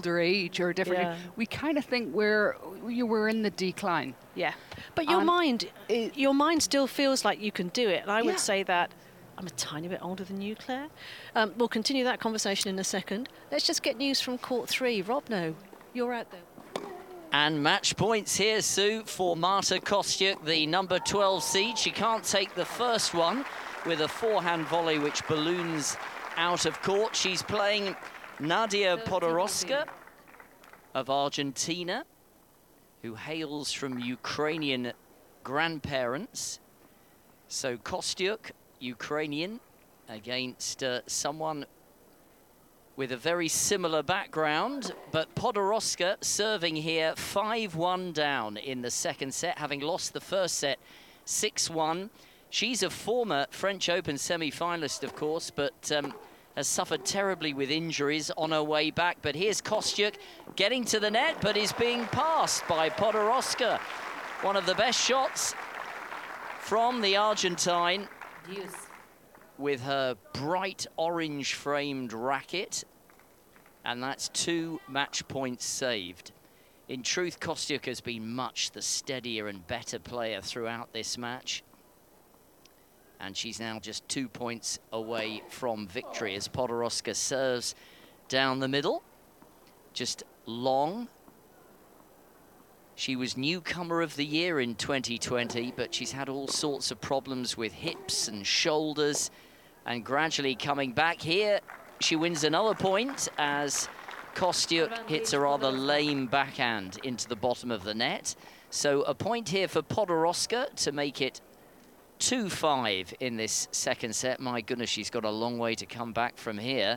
older age or different, we kind of think we're in the decline. Yeah, but your mind still feels like you can do it. And I would say that I'm a tiny bit older than you, Claire. We'll continue that conversation in a second. Let's just get news from Court 3. Robno, you're out there. And match points here, Sue, for Marta Kostyuk, the number 12 seed. She can't take the first one with a forehand volley which balloons out of court. She's playing Nadia Podoroska of Argentina, who hails from Ukrainian grandparents. So Kostyuk, Ukrainian, against someone with a very similar background, but Podoroska serving here 5-1 down in the second set, having lost the first set 6-1. She's a former French Open semi-finalist, of course, but has suffered terribly with injuries on her way back. But here's Kostyuk getting to the net, but is being passed by Podoroska. One of the best shots from the Argentine. With her bright orange-framed racket, and that's 2 match points saved. In truth, Kostyuk has been much the steadier and better player throughout this match, and she's now just 2 points away from victory as Podoroska serves down the middle, just long. She was newcomer of the year in 2020, but she's had all sorts of problems with hips and shoulders, and gradually coming back. Here, she wins another point as Kostyuk hits a rather lame backhand into the bottom of the net. So a point here for Podoroska to make it 2-5 in this second set. My goodness, she's got a long way to come back from here.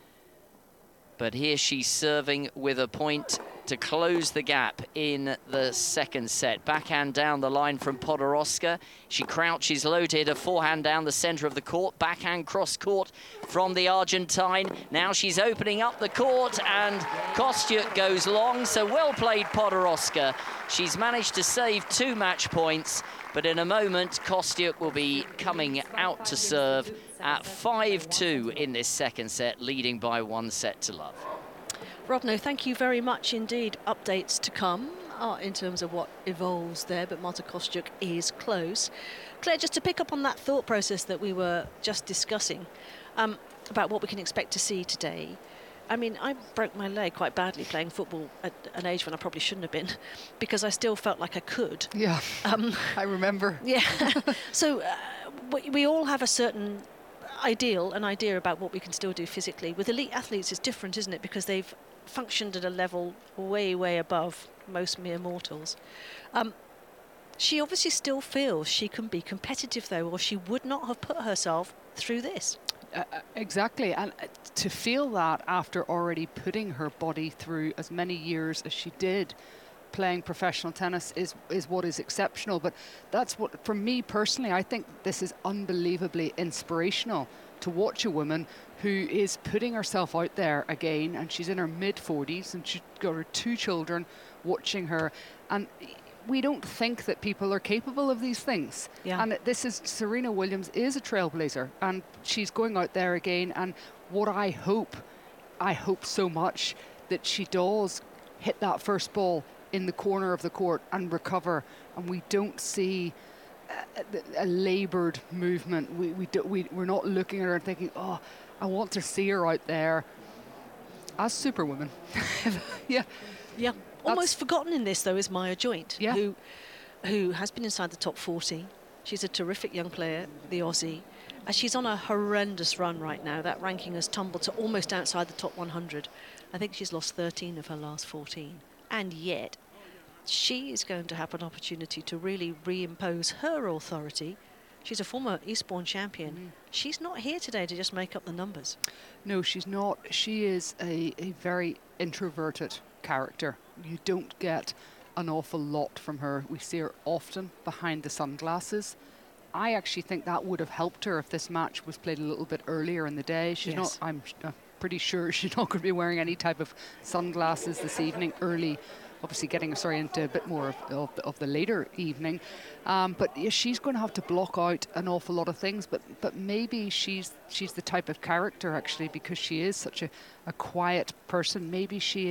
But here she's serving with a point to close the gap in the second set. Backhand down the line from Podoroska. She crouches low to hit a forehand down the center of the court. Backhand cross court from the Argentine. Now she's opening up the court and Kostyuk goes long. So well played, Podoroska. She's managed to save 2 match points, but in a moment, Kostyuk will be coming out to serve at 5-2 in this second set, leading by 1-0. Robno, thank you very much indeed. Updates to come in terms of what evolves there, but Marta Kostyuk is close. Claire, just to pick up on that thought process that we were just discussing about what we can expect to see today. I mean, I broke my leg quite badly playing football at an age when I probably shouldn't have been, because I still felt like I could. Yeah, I remember. Yeah, so we all have a certain an idea about what we can still do physically. With elite athletes, it's different, isn't it? Because they've functioned at a level way, way above most mere mortals. She obviously still feels she can be competitive, though, or she would not have put herself through this. Exactly, and to feel that after already putting her body through as many years as she did playing professional tennis is what is exceptional. But that's what, for me personally, I think this is unbelievably inspirational to watch a woman who is putting herself out there again, and she's in her mid-40s and she's got her 2 children watching her, and we don't think that people are capable of these things. Yeah. And this is, Serena Williams is a trailblazer, and she's going out there again. And what I hope so much that she does hit that first ball in the corner of the court and recover, and we don't see a laboured movement. We're not looking at her and thinking, oh, I want to see her out there as Superwoman. Yeah. Almost forgotten in this, though, is Maya Joint, who has been inside the top 40. She's a terrific young player, the Aussie. She's on a horrendous run right now. That ranking has tumbled to almost outside the top 100. I think she's lost 13 of her last 14. And yet, she is going to have an opportunity to really reimpose her authority. She's a former Eastbourne champion. She's not here today to just make up the numbers. No, she's not. She is a very introverted character. You don't get an awful lot from her. We see her often behind the sunglasses. I actually think that would have helped her if this match was played a little bit earlier in the day. She's not, I'm pretty sure she's not going to be wearing any type of sunglasses this evening early, obviously getting into a bit more of the later evening. But yeah, she's going to have to block out an awful lot of things, but maybe she's the type of character, actually, because she is such a quiet person. Maybe she